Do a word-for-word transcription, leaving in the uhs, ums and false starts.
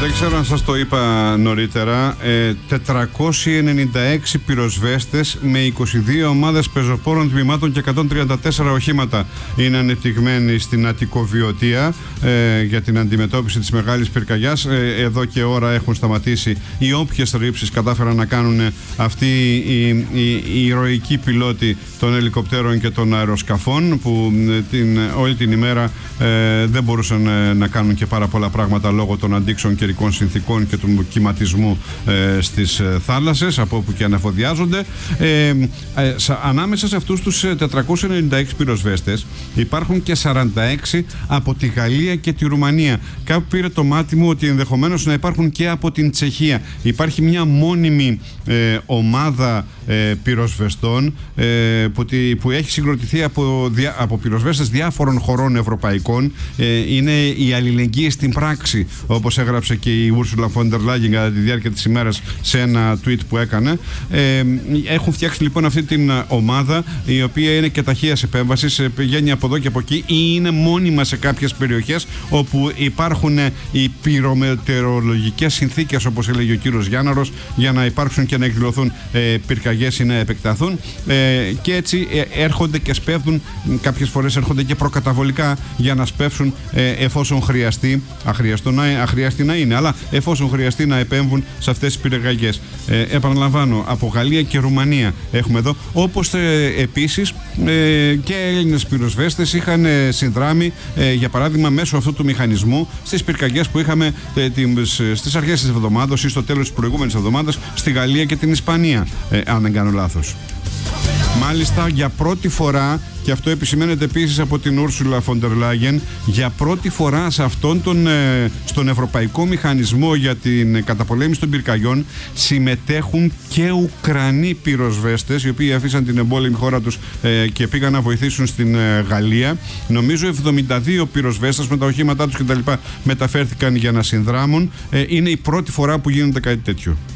Δεν ξέρω αν σας το είπα νωρίτερα, ε, τετρακόσιοι ενενήντα έξι πυροσβέστες με είκοσι δύο ομάδες πεζοπόρων τμήματων και εκατόν τριάντα τέσσερα οχήματα είναι ανεπτυγμένοι στην Αττικοβιωτία ε, για την αντιμετώπιση της μεγάλης πυρκαγιάς. Ε, εδώ και ώρα έχουν σταματήσει οι όποιες ρήψεις κατάφεραν να κάνουν αυτοί οι, οι, οι ηρωικοί πιλότοι των ελικοπτέρων και των αεροσκαφών που την, όλη την ημέρα ε, δεν μπορούσαν ε, να κάνουν και πάρα πολλά πράγματα λόγω των αντίξεων καιρικών συνθήκων και του κυματισμού ε, στις ε, θάλασσες από όπου και αναφοδιάζονται. Ε, ε, σα, ανάμεσα σε αυτούς τους τετρακόσιους ενενήντα έξι πυροσβέστες υπάρχουν και σαράντα έξι από τη Γαλλία και τη Ρουμανία. Κάπου πήρε το μάτι μου ότι ενδεχομένως να υπάρχουν και από την Τσεχία. Υπάρχει μια μόνιμη ε, ομάδα ε, πυροσβεστών ε, που, τη, που έχει συγκροτηθεί από, δια, από πυροσβέστες διάφορων χωρών ευρωπαϊκών. Ε, είναι η αλληλεγγύη στην πράξη, όπως έγραψε και η Ursula von der Leyen κατά τη διάρκεια της ημέρας σε ένα tweet που έκανε. Ε, έχουν φτιάξει λοιπόν αυτή την ομάδα, η οποία είναι και ταχείας επέμβασης, πηγαίνει από εδώ και από εκεί ή είναι μόνιμα σε κάποιες περιοχές όπου υπάρχουν οι πυρομετεωρολογικές συνθήκες, όπως έλεγε ο κύριος Γιάνναρος, για να υπάρξουν και να εκδηλωθούν ε, πυρκαγιές ή να επεκταθούν. Ε, και έτσι ε, έρχονται και σπέβδουν, κάποιες φορές έρχονται και προκαταβολικά για να σπεύσουν ε, εφόσον χρειαστεί, αχριαστό να, αχριαστεί να είναι, αλλά εφόσον χρειαστεί να επέμβουν σε αυτές τις πυρκαγιές. Ε, επαναλαμβάνω, από Γαλλία και Ρουμανία έχουμε εδώ, όπως ε, επίσης ε, και Έλληνες πυροσβέστες είχαν ε, συνδράμει, ε, για παράδειγμα, μέσω αυτού του μηχανισμού στις πυρκαγιές που είχαμε ε, τις, στις αρχές της εβδομάδας ή στο τέλος της προηγούμενης εβδομάδας στη Γαλλία και την Ισπανία, ε, αν δεν κάνω λάθος. Μάλιστα, για πρώτη φορά, και αυτό επισημαίνεται επίσης από την Ursula von der Leyen, για πρώτη φορά σε αυτόν τον, ε, στον Ευρωπαϊκό Μηχανισμό για την καταπολέμηση των πυρκαγιών συμμετέχουν και Ουκρανοί πυροσβέστες, οι οποίοι αφήσαν την εμπόλεμη χώρα τους ε, και πήγαν να βοηθήσουν στην ε, Γαλλία. Νομίζω εβδομήντα δύο πυροσβέστες με τα οχήματά τους κτλ. Μεταφέρθηκαν για να συνδράμουν. Ε, είναι η πρώτη φορά που γίνεται κάτι τέτοιο.